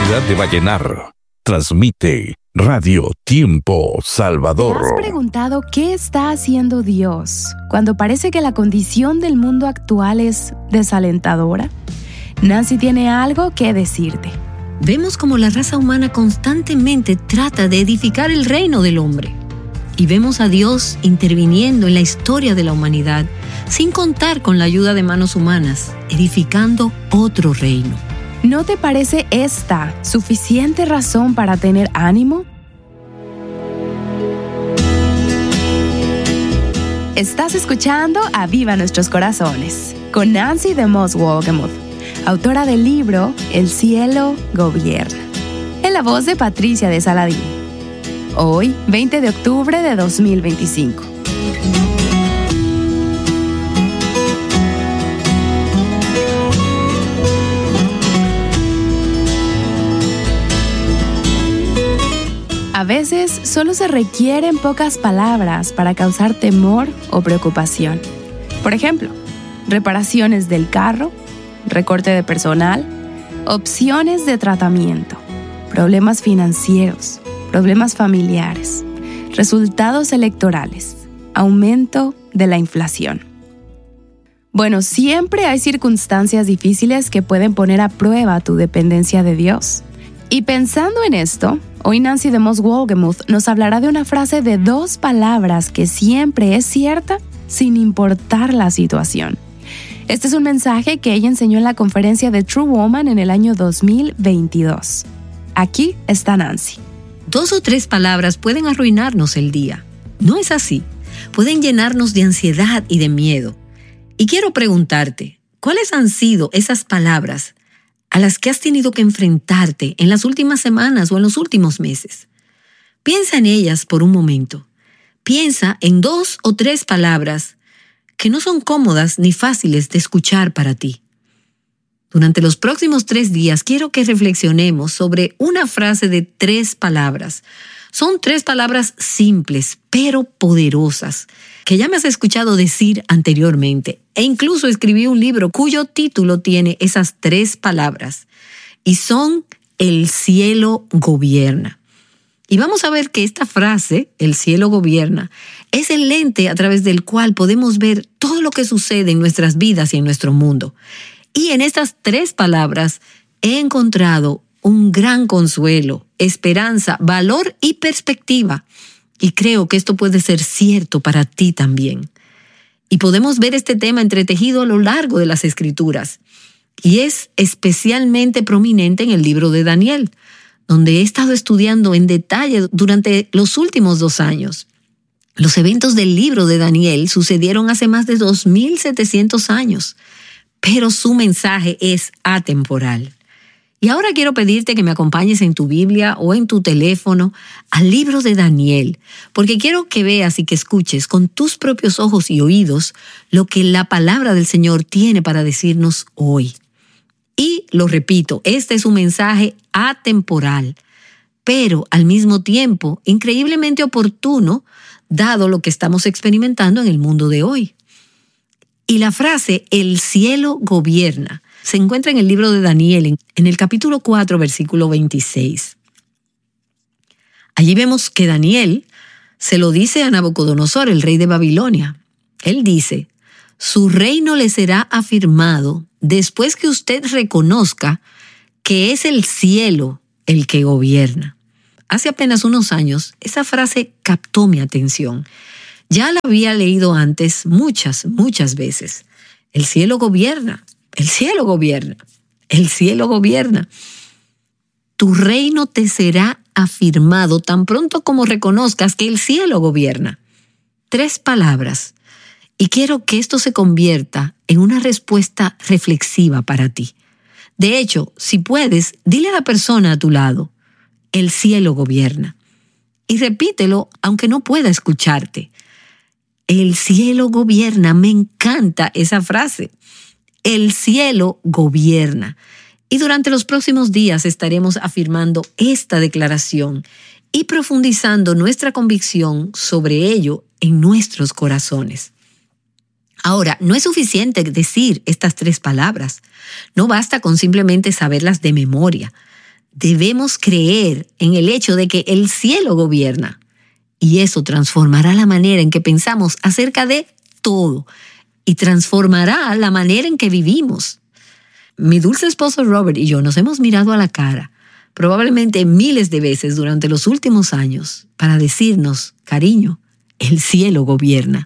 ciudad de Vallenar. Transmite Radio Tiempo Salvador. ¿Te has preguntado qué está haciendo Dios cuando parece que la condición del mundo actual es desalentadora? Nancy tiene algo que decirte. Vemos cómo la raza humana constantemente trata de edificar el reino del hombre. Y vemos a Dios interviniendo en la historia de la humanidad, sin contar con la ayuda de manos humanas, edificando otro reino. ¿No te parece esta suficiente razón para tener ánimo? Estás escuchando Aviva Nuestros Corazones, con Nancy DeMoss Wolgemuth, autora del libro El cielo gobierna, en la voz de Patricia de Saladín. Hoy, 20 de octubre de 2025. A veces solo se requieren pocas palabras para causar temor o preocupación. Por ejemplo, reparaciones del carro, recorte de personal, opciones de tratamiento, problemas financieros, problemas familiares, resultados electorales, aumento de la inflación. Bueno, siempre hay circunstancias difíciles que pueden poner a prueba tu dependencia de Dios. Y pensando en esto, hoy Nancy DeMoss Wolgemuth nos hablará de una frase de 2 palabras que siempre es cierta sin importar la situación. Este es un mensaje que ella enseñó en la conferencia de True Woman en el año 2022. Aquí está Nancy. 2 o 3 palabras pueden arruinarnos el día. ¿No es así? Pueden llenarnos de ansiedad y de miedo. Y quiero preguntarte, ¿cuáles han sido esas palabras a las que has tenido que enfrentarte en las últimas semanas o en los últimos meses? Piensa en ellas por un momento. Piensa en 2 o 3 palabras que no son cómodas ni fáciles de escuchar para ti. Durante los próximos 3 días quiero que reflexionemos sobre una frase de 3 palabras. Son 3 palabras simples, pero poderosas, que ya me has escuchado decir anteriormente. E incluso escribí un libro cuyo título tiene esas 3 palabras. Y son: el cielo gobierna. Y vamos a ver que esta frase, el cielo gobierna, es el lente a través del cual podemos ver todo lo que sucede en nuestras vidas y en nuestro mundo. Y en estas 3 palabras he encontrado un gran consuelo, esperanza, valor y perspectiva. Y creo que esto puede ser cierto para ti también. Y podemos ver este tema entretejido a lo largo de las Escrituras. Y es especialmente prominente en el libro de Daniel, donde he estado estudiando en detalle durante los últimos 2 años. Los eventos del libro de Daniel sucedieron hace más de 2700 años. Pero su mensaje es atemporal. Y ahora quiero pedirte que me acompañes en tu Biblia o en tu teléfono al libro de Daniel, porque quiero que veas y que escuches con tus propios ojos y oídos lo que la palabra del Señor tiene para decirnos hoy. Y lo repito, este es un mensaje atemporal, pero al mismo tiempo increíblemente oportuno, dado lo que estamos experimentando en el mundo de hoy. Y la frase, el cielo gobierna, se encuentra en el libro de Daniel, en el capítulo 4, versículo 26. Allí vemos que Daniel se lo dice a Nabucodonosor, el rey de Babilonia. Él dice: su reino le será afirmado después que usted reconozca que es el cielo el que gobierna. Hace apenas unos años, esa frase captó mi atención. Ya la había leído antes muchas veces. El cielo gobierna, el cielo gobierna, el cielo gobierna. Tu reino te será afirmado tan pronto como reconozcas que el cielo gobierna. 3 palabras. Y quiero que esto se convierta en una respuesta reflexiva para ti. De hecho, si puedes, dile a la persona a tu lado: el cielo gobierna. Y repítelo aunque no pueda escucharte. El cielo gobierna. Me encanta esa frase. El cielo gobierna. Y durante los próximos días estaremos afirmando esta declaración y profundizando nuestra convicción sobre ello en nuestros corazones. Ahora, no es suficiente decir estas 3 palabras. No basta con simplemente saberlas de memoria. debemos creer en el hecho de que el cielo gobierna. Y eso transformará la manera en que pensamos acerca de todo y transformará la manera en que vivimos. Mi dulce esposo Robert y yo nos hemos mirado a la cara probablemente miles de veces durante los últimos años para decirnos, cariño, el cielo gobierna.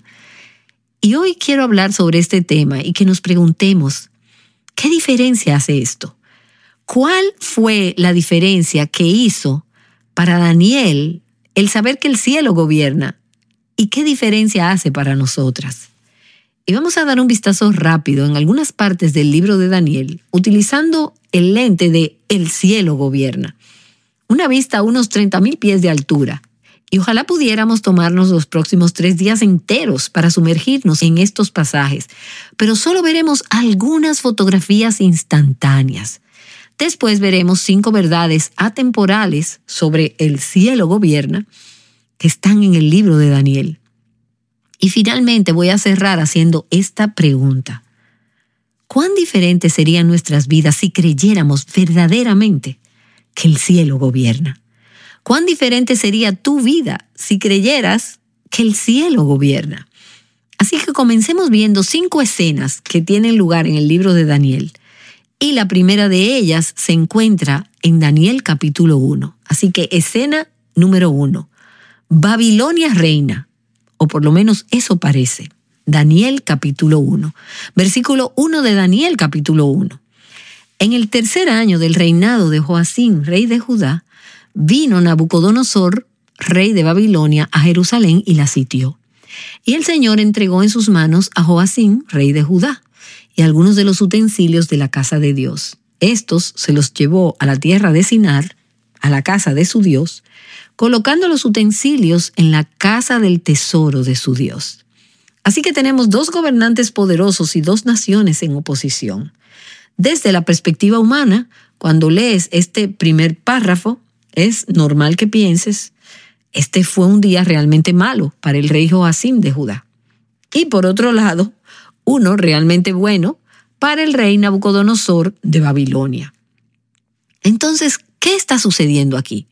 Y hoy quiero hablar sobre este tema y que nos preguntemos, ¿qué diferencia hace esto? ¿Cuál fue la diferencia que hizo para Daniel el saber que el cielo gobierna? ¿Y qué diferencia hace para nosotras? Y vamos a dar un vistazo rápido en algunas partes del libro de Daniel, utilizando el lente de el cielo gobierna. Una vista a unos 30,000 pies de altura. Y ojalá pudiéramos tomarnos los próximos 3 días enteros para sumergirnos en estos pasajes, pero solo veremos algunas fotografías instantáneas. Después veremos 5 verdades atemporales sobre el cielo gobierna que están en el libro de Daniel. Y finalmente voy a cerrar haciendo esta pregunta. ¿Cuán diferentes serían nuestras vidas si creyéramos verdaderamente que el cielo gobierna? ¿Cuán diferente sería tu vida si creyeras que el cielo gobierna? Así que comencemos viendo 5 escenas que tienen lugar en el libro de Daniel. Y la primera de ellas se encuentra en Daniel capítulo 1. Así que escena número 1. Babilonia reina, o por lo menos eso parece. Daniel capítulo 1. Versículo 1 de Daniel capítulo 1. En el 3er año del reinado de Joacim, rey de Judá, vino Nabucodonosor, rey de Babilonia, a Jerusalén y la sitió. Y el Señor entregó en sus manos a Joacim, rey de Judá, y algunos de los utensilios de la casa de Dios. Estos se los llevó a la tierra de Sinar, a la casa de su Dios, colocando los utensilios en la casa del tesoro de su Dios. Así que tenemos 2 gobernantes poderosos y 2 naciones en oposición. Desde la perspectiva humana, cuando lees este primer párrafo, es normal que pienses, este fue un día realmente malo para el rey Joacim de Judá. Y por otro lado, uno realmente bueno para el rey Nabucodonosor de Babilonia. Entonces, ¿qué está sucediendo aquí?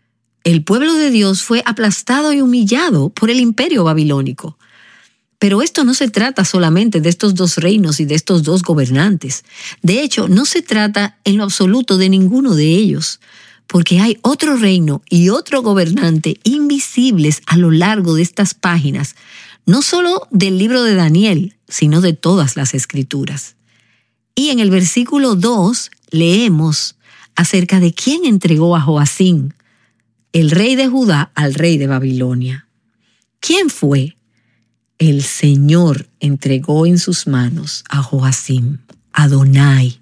El pueblo de Dios fue aplastado y humillado por el imperio babilónico. Pero esto no se trata solamente de estos 2 reinos y de estos 2 gobernantes. De hecho, no se trata en lo absoluto de ninguno de ellos, porque hay otro reino y otro gobernante invisibles a lo largo de estas páginas, no solo del libro de Daniel, sino de todas las escrituras. Y en el versículo 2 leemos acerca de quién entregó a Joacim, el rey de Judá, al rey de Babilonia. ¿Quién fue? El Señor entregó en sus manos a Joacim, Adonai.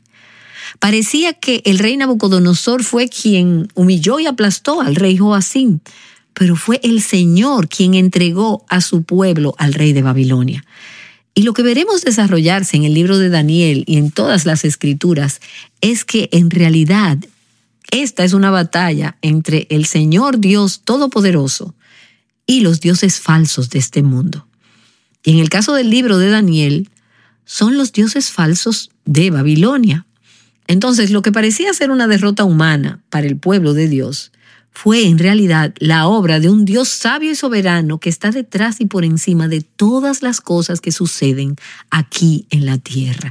Parecía que el rey Nabucodonosor fue quien humilló y aplastó al rey Joacim, pero fue el Señor quien entregó a su pueblo al rey de Babilonia. Y lo que veremos desarrollarse en el libro de Daniel y en todas las escrituras es que en realidad esta es una batalla entre el Señor Dios Todopoderoso y los dioses falsos de este mundo. Y en el caso del libro de Daniel, son los dioses falsos de Babilonia. Entonces, lo que parecía ser una derrota humana para el pueblo de Dios fue en realidad la obra de un Dios sabio y soberano que está detrás y por encima de todas las cosas que suceden aquí en la tierra.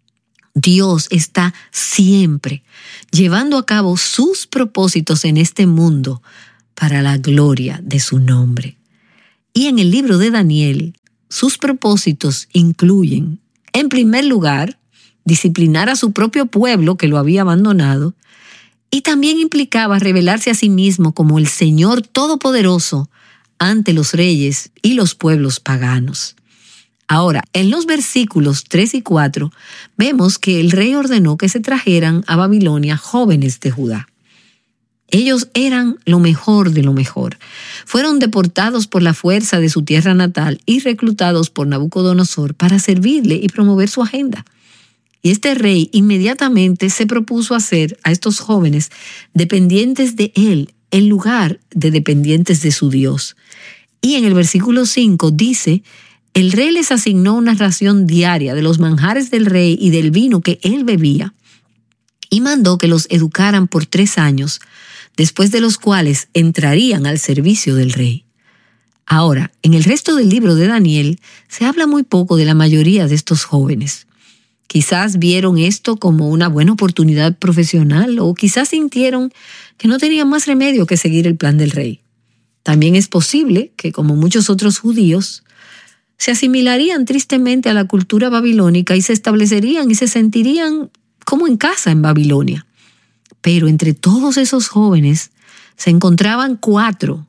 Dios está siempre llevando a cabo sus propósitos en este mundo para la gloria de su nombre. Y en el libro de Daniel, sus propósitos incluyen, en primer lugar, disciplinar a su propio pueblo que lo había abandonado, y también implicaba revelarse a sí mismo como el Señor Todopoderoso ante los reyes y los pueblos paganos. Ahora, en los versículos 3 y 4, vemos que el rey ordenó que se trajeran a Babilonia jóvenes de Judá. Ellos eran lo mejor de lo mejor. Fueron deportados por la fuerza de su tierra natal y reclutados por Nabucodonosor para servirle y promover su agenda. Y este rey inmediatamente se propuso hacer a estos jóvenes dependientes de él en lugar de dependientes de su Dios. Y en el versículo 5 dice, el rey les asignó una ración diaria de los manjares del rey y del vino que él bebía. y mandó que los educaran por 3 años, después de los cuales entrarían al servicio del rey. Ahora, en el resto del libro de Daniel se habla muy poco de la mayoría de estos jóvenes. Quizás vieron esto como una buena oportunidad profesional o quizás sintieron que no tenían más remedio que seguir el plan del rey. También es posible que, como muchos otros judíos, se asimilarían tristemente a la cultura babilónica y se establecerían y se sentirían como en casa en Babilonia. Pero entre todos esos jóvenes se encontraban cuatro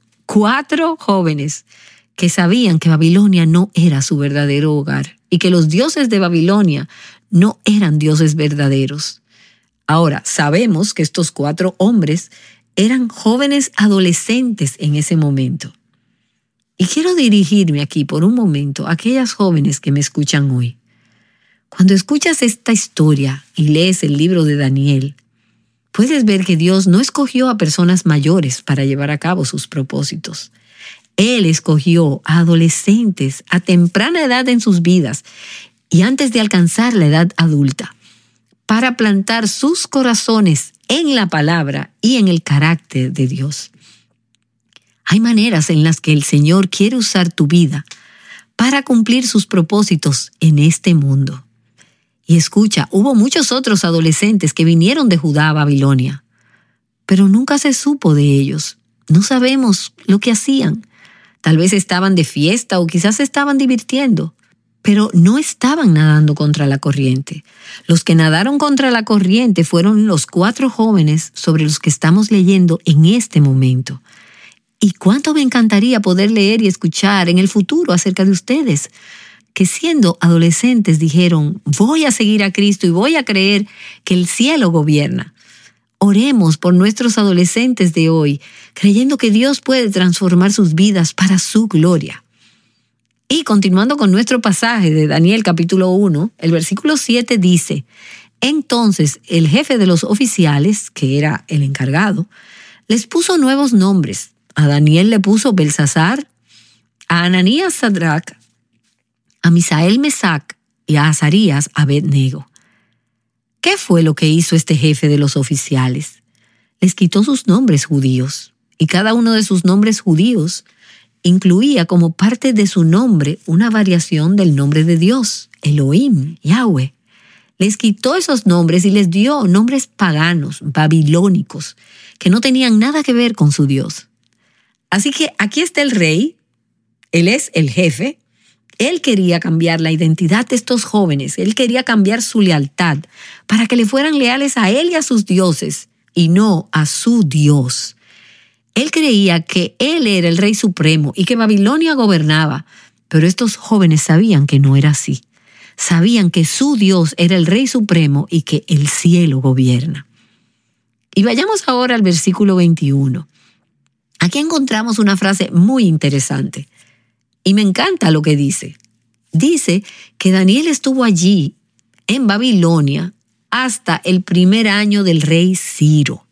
jóvenes que sabían que Babilonia no era su verdadero hogar y que los dioses de Babilonia no eran dioses verdaderos. Ahora, sabemos que estos 4 hombres eran jóvenes adolescentes en ese momento. Y quiero dirigirme aquí por un momento a aquellas jóvenes que me escuchan hoy. Cuando escuchas esta historia y lees el libro de Daniel, puedes ver que Dios no escogió a personas mayores para llevar a cabo sus propósitos. Él escogió a adolescentes a temprana edad en sus vidas y antes de alcanzar la edad adulta, para plantar sus corazones en la palabra y en el carácter de Dios. Hay maneras en las que el Señor quiere usar tu vida para cumplir sus propósitos en este mundo. Y escucha, hubo muchos otros adolescentes que vinieron de Judá a Babilonia, pero nunca se supo de ellos. No sabemos lo que hacían. Tal vez estaban de fiesta o quizás se estaban divirtiendo, pero no estaban nadando contra la corriente. Los que nadaron contra la corriente fueron los 4 jóvenes sobre los que estamos leyendo en este momento. Y cuánto me encantaría poder leer y escuchar en el futuro acerca de ustedes, que siendo adolescentes dijeron, voy a seguir a Cristo y voy a creer que el cielo gobierna. Oremos por nuestros adolescentes de hoy, creyendo que Dios puede transformar sus vidas para su gloria. Y continuando con nuestro pasaje de Daniel capítulo 1, el versículo 7 dice, entonces el jefe de los oficiales, que era el encargado, les puso nuevos nombres. A Daniel le puso Belsasar, a Ananías Sadrac, a Misael Mesac y a Azarías Abednego. ¿Qué fue lo que hizo este jefe de los oficiales? Les quitó sus nombres judíos, y cada uno de sus nombres judíos incluía como parte de su nombre una variación del nombre de Dios, Elohim, Yahweh. Les quitó esos nombres y les dio nombres paganos, babilónicos, que no tenían nada que ver con su Dios. Así que aquí está el rey, él es el jefe. Él quería cambiar la identidad de estos jóvenes, él quería cambiar su lealtad para que le fueran leales a él y a sus dioses y no a su Dios. Él creía que él era el rey supremo y que Babilonia gobernaba, pero estos jóvenes sabían que no era así. Sabían que su Dios era el rey supremo y que el cielo gobierna. Y vayamos ahora al versículo 21. Aquí encontramos una frase muy interesante. Y me encanta lo que dice. Dice que Daniel estuvo allí, en Babilonia, hasta el 1er año del rey Ciro.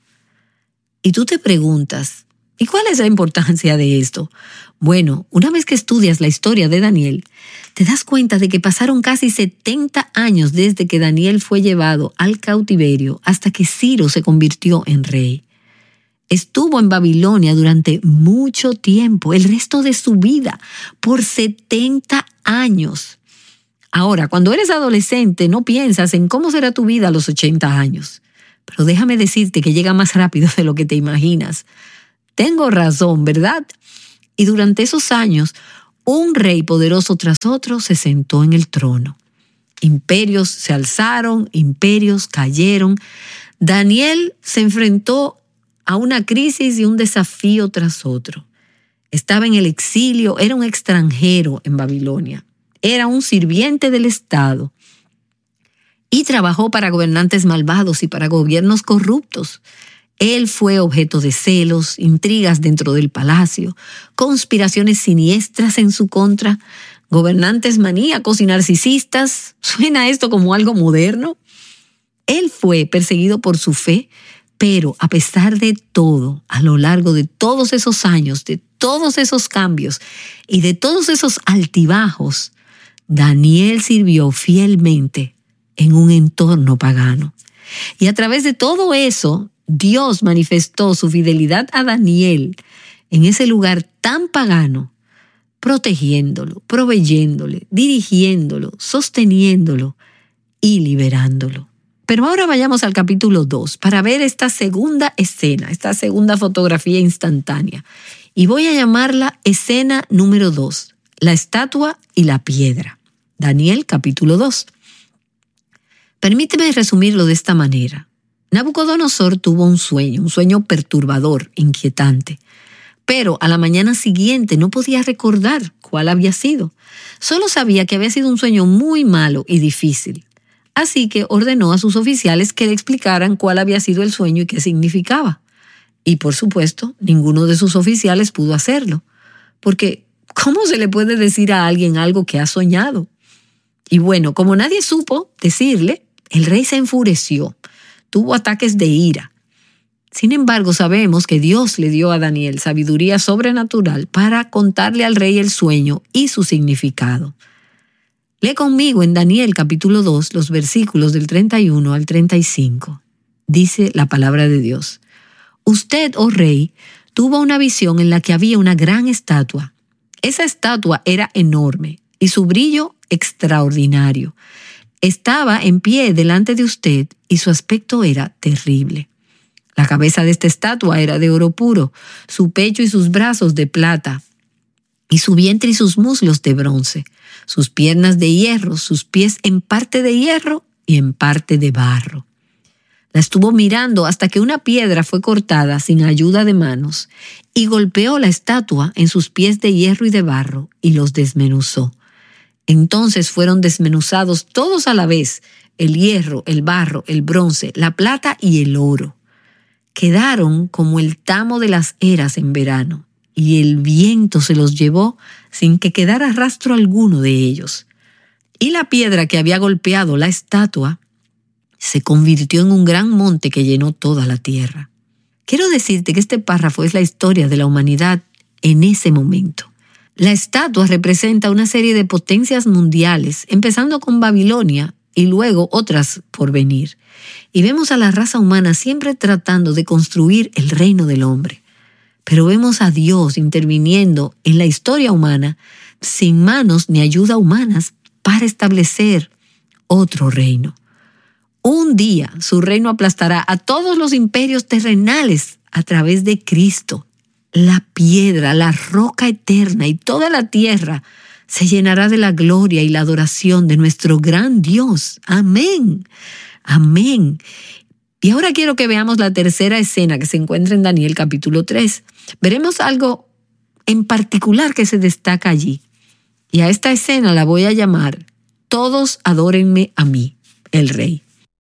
Y tú te preguntas, ¿y cuál es la importancia de esto? Bueno, una vez que estudias la historia de Daniel, te das cuenta de que pasaron casi 70 años desde que Daniel fue llevado al cautiverio hasta que Ciro se convirtió en rey. Estuvo en Babilonia durante mucho tiempo, el resto de su vida, por 70 años. Ahora, cuando eres adolescente, no piensas en cómo será tu vida a los 80 años. Pero déjame decirte que llega más rápido de lo que te imaginas. Tengo razón, ¿verdad? Y durante esos años, un rey poderoso tras otro se sentó en el trono. Imperios se alzaron, imperios cayeron. Daniel se enfrentó a una crisis y un desafío tras otro. Estaba en el exilio, era un extranjero en Babilonia. Era un sirviente del Estado. Y trabajó para gobernantes malvados y para gobiernos corruptos. Él fue objeto de celos, intrigas dentro del palacio, conspiraciones siniestras en su contra, gobernantes maníacos y narcisistas. ¿Suena esto como algo moderno? Él fue perseguido por su fe, pero a pesar de todo, a lo largo de todos esos años, de todos esos cambios y de todos esos altibajos, Daniel sirvió fielmente en un entorno pagano. Y a través de todo eso, Dios manifestó su fidelidad a Daniel en ese lugar tan pagano, protegiéndolo, proveyéndole, dirigiéndolo, sosteniéndolo y liberándolo. Pero ahora vayamos al capítulo 2 para ver esta segunda escena, esta segunda fotografía instantánea. Y voy a llamarla escena número 2, la estatua y la piedra. Daniel capítulo 2. Permíteme resumirlo de esta manera. Nabucodonosor tuvo un sueño perturbador, inquietante. Pero a la mañana siguiente no podía recordar cuál había sido. Solo sabía que había sido un sueño muy malo y difícil. Así que ordenó a sus oficiales que le explicaran cuál había sido el sueño y qué significaba. Y por supuesto, ninguno de sus oficiales pudo hacerlo. Porque, ¿cómo se le puede decir a alguien algo que ha soñado? Y bueno, como nadie supo decirle, el rey se enfureció. Tuvo ataques de ira. Sin embargo, sabemos que Dios le dio a Daniel sabiduría sobrenatural para contarle al rey el sueño y su significado. Lee conmigo en Daniel capítulo 2 los versículos del 31 al 35. Dice la palabra de Dios. Usted, oh rey, tuvo una visión en la que había una gran estatua. Esa estatua era enorme y su brillo extraordinario. Estaba en pie delante de usted y su aspecto era terrible. La cabeza de esta estatua era de oro puro, su pecho y sus brazos de plata, y su vientre y sus muslos de bronce, sus piernas de hierro, sus pies en parte de hierro y en parte de barro. La estuvo mirando hasta que una piedra fue cortada sin ayuda de manos y golpeó la estatua en sus pies de hierro y de barro y los desmenuzó. Entonces fueron desmenuzados todos a la vez, el hierro, el barro, el bronce, la plata y el oro. Quedaron como el tamo de las eras en verano, y el viento se los llevó sin que quedara rastro alguno de ellos. Y la piedra que había golpeado la estatua se convirtió en un gran monte que llenó toda la tierra. Quiero decirte que este párrafo es la historia de la humanidad en ese momento. La estatua representa una serie de potencias mundiales, empezando con Babilonia y luego otras por venir. Y vemos a la raza humana siempre tratando de construir el reino del hombre. Pero vemos a Dios interviniendo en la historia humana sin manos ni ayuda humanas para establecer otro reino. Un día su reino aplastará a todos los imperios terrenales a través de Cristo. La piedra, la roca eterna y toda la tierra se llenará de la gloria y la adoración de nuestro gran Dios. Amén. Amén. Y ahora quiero que veamos la tercera escena que se encuentra en Daniel capítulo 3. Veremos algo en particular que se destaca allí. Y a esta escena la voy a llamar Todos adórenme a mí, el rey.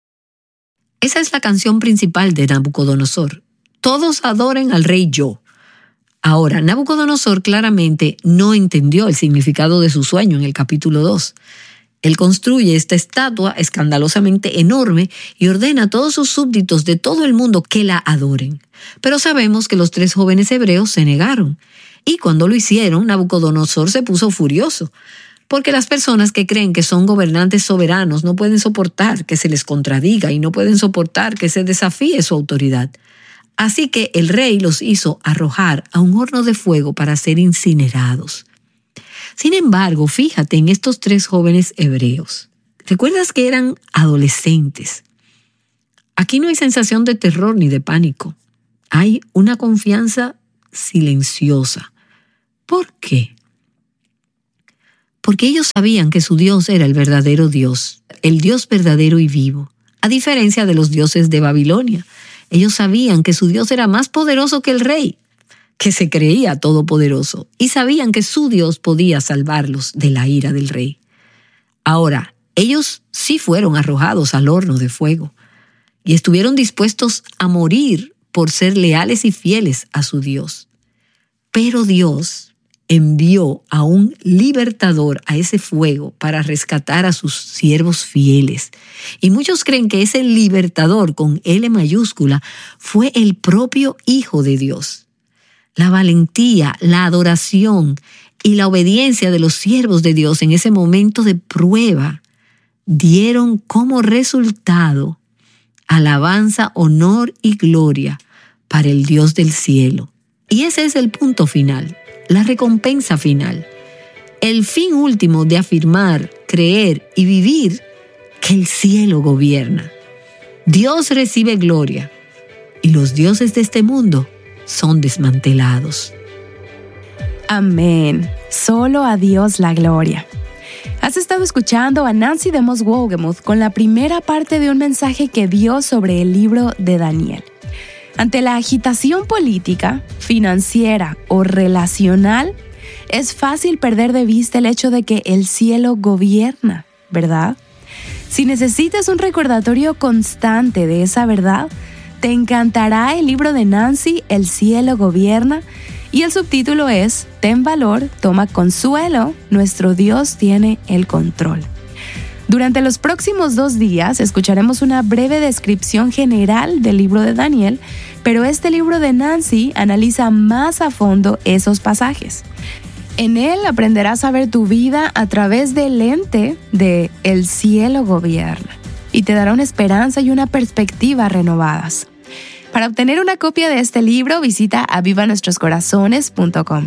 Esa es la canción principal de Nabucodonosor. Todos adoren al rey yo. Ahora, Nabucodonosor claramente no entendió el significado de su sueño en el capítulo 2. Él construye esta estatua escandalosamente enorme y ordena a todos sus súbditos de todo el mundo que la adoren. Pero sabemos que los 3 jóvenes hebreos se negaron. Y cuando lo hicieron, Nabucodonosor se puso furioso, porque las personas que creen que son gobernantes soberanos no pueden soportar que se les contradiga y no pueden soportar que se desafíe su autoridad. Así que el rey los hizo arrojar a un horno de fuego para ser incinerados. Sin embargo, fíjate en estos 3 jóvenes hebreos. ¿Recuerdas que eran adolescentes? Aquí no hay sensación de terror ni de pánico. Hay una confianza silenciosa. ¿Por qué? Porque ellos sabían que su Dios era el verdadero Dios, el Dios verdadero y vivo, a diferencia de los dioses de Babilonia. Ellos sabían que su Dios era más poderoso que el rey, que se creía todopoderoso, y sabían que su Dios podía salvarlos de la ira del rey. Ahora, ellos sí fueron arrojados al horno de fuego y estuvieron dispuestos a morir por ser leales y fieles a su Dios. Pero Dios envió a un libertador a ese fuego para rescatar a sus siervos fieles. Y muchos creen que ese libertador con L mayúscula fue el propio Hijo de Dios. La valentía, la adoración y la obediencia de los siervos de Dios en ese momento de prueba dieron como resultado alabanza, honor y gloria para el Dios del cielo. Y ese es el punto final, la recompensa final. El fin último de afirmar, creer y vivir que el cielo gobierna. Dios recibe gloria y los dioses de este mundo son desmantelados. Amén. Solo a Dios la gloria. Has estado escuchando a Nancy DeMoss Wolgemuth con la primera parte de un mensaje que dio sobre el libro de Daniel. Ante la agitación política, financiera o relacional, es fácil perder de vista el hecho de que el cielo gobierna, ¿verdad? Si necesitas un recordatorio constante de esa verdad, te encantará el libro de Nancy, El cielo gobierna, y el subtítulo es Ten valor, toma consuelo, nuestro Dios tiene el control. Durante los próximos 2 días escucharemos una breve descripción general del libro de Daniel, pero este libro de Nancy analiza más a fondo esos pasajes. En él aprenderás a ver tu vida a través del lente de El cielo gobierna y te dará una esperanza y una perspectiva renovadas. Para obtener una copia de este libro, visita avivanuestroscorazones.com.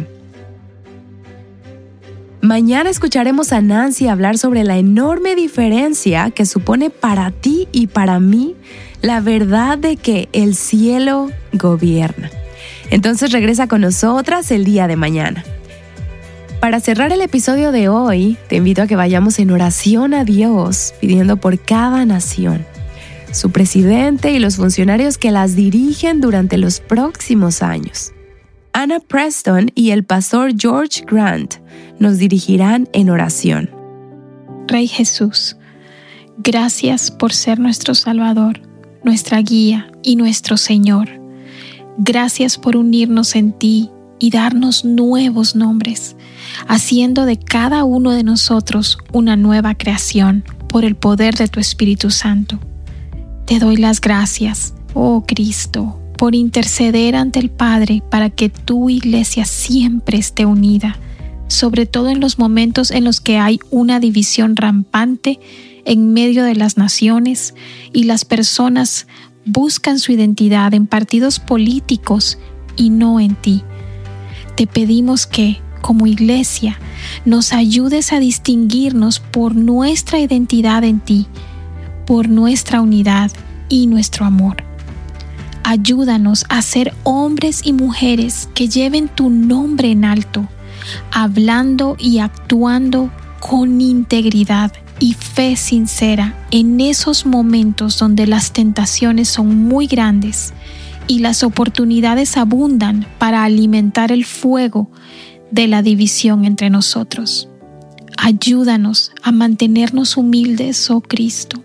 Mañana escucharemos a Nancy hablar sobre la enorme diferencia que supone para ti y para mí la verdad de que el cielo gobierna. Entonces regresa con nosotras el día de mañana. Para cerrar el episodio de hoy, te invito a que vayamos en oración a Dios, pidiendo por cada nación, su presidente y los funcionarios que las dirigen durante los próximos años. Anna Preston y el pastor George Grant nos dirigirán en oración. Rey Jesús, gracias por ser nuestro Salvador, nuestra guía y nuestro Señor. Gracias por unirnos en ti y darnos nuevos nombres, haciendo de cada uno de nosotros una nueva creación por el poder de tu Espíritu Santo. Te doy las gracias, oh Cristo, por interceder ante el Padre para que tu iglesia siempre esté unida, sobre todo en los momentos en los que hay una división rampante en medio de las naciones y las personas buscan su identidad en partidos políticos y no en ti. Te pedimos que, como iglesia, nos ayudes a distinguirnos por nuestra identidad en ti, por nuestra unidad y nuestro amor. Ayúdanos a ser hombres y mujeres que lleven tu nombre en alto, hablando y actuando con integridad y fe sincera en esos momentos donde las tentaciones son muy grandes y las oportunidades abundan para alimentar el fuego de la división entre nosotros. Ayúdanos a mantenernos humildes, oh Cristo.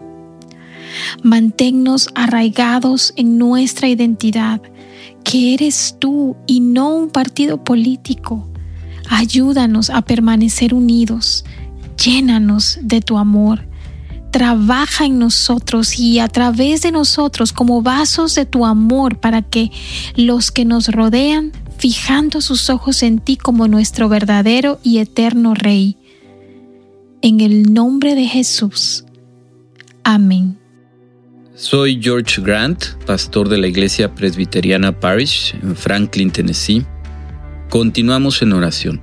Manténnos arraigados en nuestra identidad, que eres tú y no un partido político. Ayúdanos a permanecer unidos. Llénanos de tu amor. Trabaja en nosotros y a través de nosotros como vasos de tu amor para que los que nos rodean, fijando sus ojos en ti como nuestro verdadero y eterno Rey. En el nombre de Jesús. Amén. Soy George Grant, pastor de la Iglesia Presbiteriana Parish en Franklin, Tennessee. Continuamos en oración.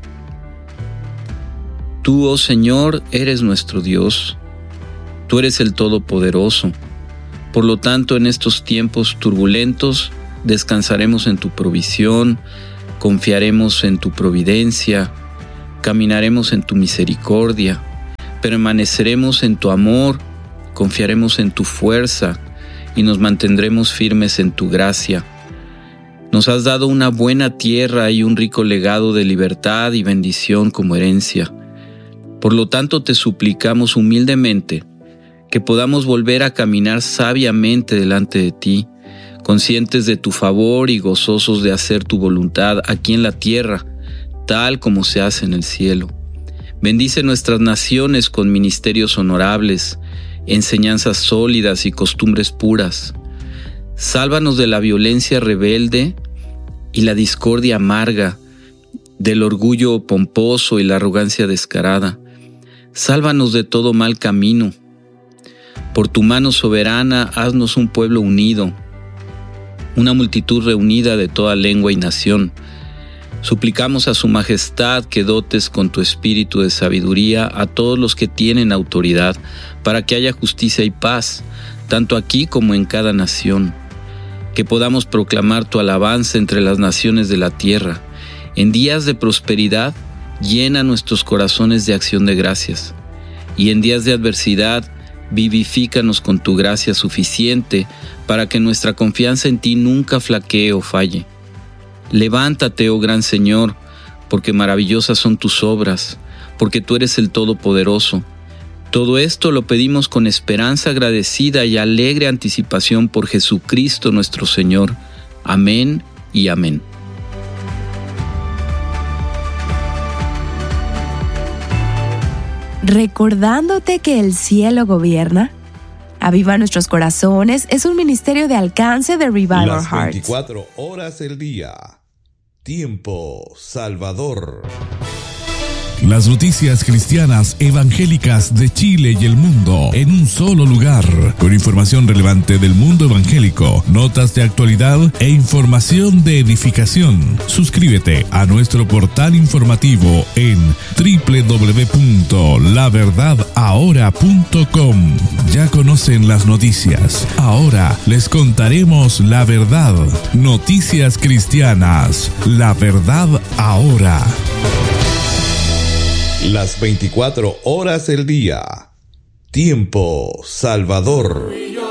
Tú, oh Señor, eres nuestro Dios. Tú eres el Todopoderoso. Por lo tanto, en estos tiempos turbulentos, descansaremos en tu provisión, confiaremos en tu providencia, caminaremos en tu misericordia, permaneceremos en tu amor, confiaremos en tu fuerza y nos mantendremos firmes en tu gracia. Nos has dado una buena tierra y un rico legado de libertad y bendición como herencia. Por lo tanto, te suplicamos humildemente que podamos volver a caminar sabiamente delante de ti, conscientes de tu favor y gozosos de hacer tu voluntad aquí en la tierra, tal como se hace en el cielo. Bendice nuestras naciones con ministerios honorables, enseñanzas sólidas y costumbres puras. Sálvanos de la violencia rebelde y la discordia amarga, del orgullo pomposo y la arrogancia descarada. Sálvanos de todo mal camino. Por tu mano soberana, haznos un pueblo unido, una multitud reunida de toda lengua y nación. Suplicamos a su majestad que dotes con tu espíritu de sabiduría a todos los que tienen autoridad, para que haya justicia y paz, tanto aquí como en cada nación. Que podamos proclamar tu alabanza entre las naciones de la tierra. En días de prosperidad, llena nuestros corazones de acción de gracias. Y en días de adversidad, vivifícanos con tu gracia suficiente para que nuestra confianza en ti nunca flaquee o falle. Levántate, oh gran Señor, porque maravillosas son tus obras, porque tú eres el Todopoderoso. Todo esto lo pedimos con esperanza agradecida y alegre anticipación por Jesucristo nuestro Señor. Amén y amén. Recordándote que el cielo gobierna, Aviva Nuestros Corazones es un ministerio de alcance de Revival Our Las Hearts. 24 horas del día. Tiempo Salvador. Las noticias cristianas evangélicas de Chile y el mundo en un solo lugar, con información relevante del mundo evangélico, notas de actualidad e información de edificación. Suscríbete a nuestro portal informativo en www.laverdadahora.com. Ya conocen las noticias. Ahora les contaremos la verdad. Noticias cristianas. La verdad ahora. Las 24 horas del día. Tiempo Salvador.